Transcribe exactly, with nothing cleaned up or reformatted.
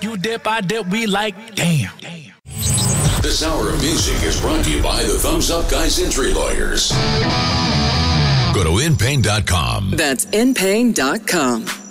you dip, I dip, we like, damn. This hour of music is brought to you by the Thumbs Up Guys Injury Lawyers. Go to in pain dot com. That's in pain dot com.